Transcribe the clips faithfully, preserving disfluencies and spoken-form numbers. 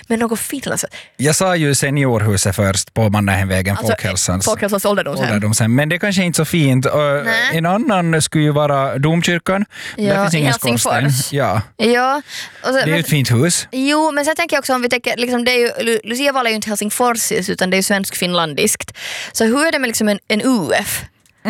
Men något finlands... Jag sa ju seniorhuset först på Mannerheimvägen, Alltså, Folkhälsans, Folkhälsans ålderdomshem. ålderdomshem. Men det är kanske inte så fint. Nej. En annan skulle ju vara domkyrkan. Ja, där finns i ingen Helsingfors. skorsten. Ja. Ja. Och så, Det är men, ju ett fint hus. Jo, men sen tänker jag också om vi tänker, liksom, det är ju, Lu- Luciaval är ju inte helsingforsiskt utan det är ju svensk-finlandiskt. Så hur är det med liksom en, en U F?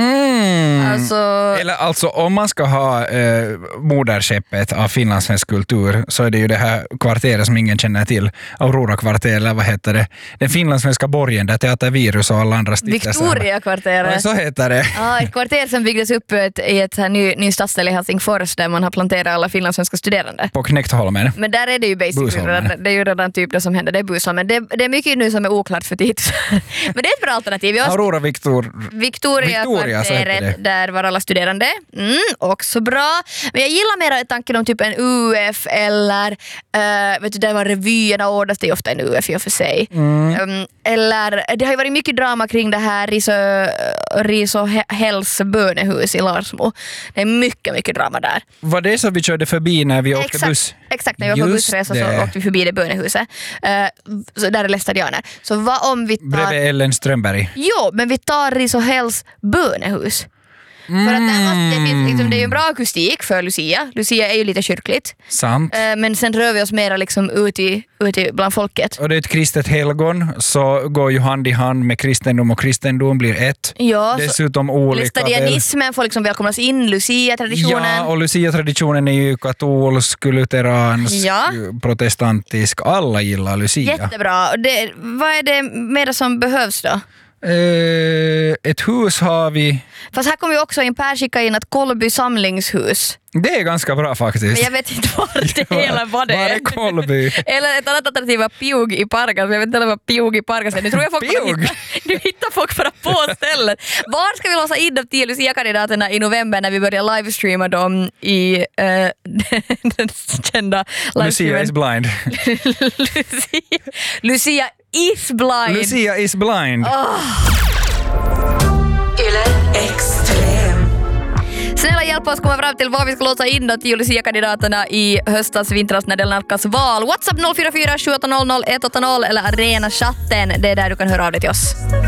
Mm. Alltså, Eller alltså om man ska ha eh, moderskeppet av finlandssvensk kultur så är det ju det här kvarteret som ingen känner till. Aurora-kvarteret eller vad heter det? Den finlandssvenska borgen där Teater Virus och alla andra stiftelser. Victoria-kvarteret. Så heter det. Ja, ett kvarter som byggdes upp ett, i ett här ny, ny stadsdel i Helsingfors där man har planterat alla finlandssvenska studerande. På Knäktholmen. Men där är det ju basically redan, det är ju redan typ det som händer, det är Busholmen. Det, det är mycket nu som är oklart för tid. Men det är ett bra alternativ. Vi har Aurora Victor... Victoria, Victoria, så heter kvarteret, det. där var alla studerande. Mm, också bra. Men jag gillar mer tanken om typ en U F eller uh, vet du, där var revyerna ordnas, det är ofta en U F i och för sig. Mm. Um, eller, det har ju varit mycket drama kring det här Risö, Risö Hells bönehus i Larsmo. Det är mycket, mycket drama där. Var det så vi körde förbi när vi åkte Exakt, buss? exakt, när vi var på Just bussresa så det. åkte vi förbi det bönehuset. Uh, så där är lästadianer. Så vad om vi tar... Bredvid Ellen Strömberg. Jo, men vi tar Risö Hells bönehus. Mm. För att där måste, det, finns, liksom, det är ju en bra akustik för Lucia. Lucia är ju lite kyrkligt. Sant. Uh, men sen rör vi oss mera liksom ut, i, ut i bland folket. Och det är ett kristet helgon så går ju hand i hand med kristendom och kristendom blir ett. Ja, dessutom olika... Lestadianismen får liksom välkomnas in, Lucia-traditionen. Ja, och Lucia-traditionen är ju katolsk, lutheransk, Ja. protestantisk. Alla gillar Lucia. Jättebra. Det, vad är det mer som behövs då? Eh, ett hus har vi... Fast här kommer vi också in, Per skickade in att Kolby samlingshus. Det är ganska bra faktiskt. Men jag vet inte var det är eller vad det Var är är. Kolby? Eller ett annat alternativ var Pjug i Pargas. Men jag vet inte vad Pjug i Pargas är. Nu tror jag folk bara Pjug? hittar, nu hittar folk bara på stället. Var ska vi låsa in de tio Lucia-kandidaterna i november när vi börjar livestreama dem i uh, den kända Lucia is blind. Lucia, Lucia is blind. Lucia is blind. Oh. Yle Extrem. Snälla hjälp oss komma fram till vad vi ska låsa in då till Lucia-kandidaterna i höstas, vintras när det nalkas val. WhatsApp noll fyra fyra sju åtta noll noll ett åtta noll eller Arena-chatten. Det är där du kan höra av dig till oss.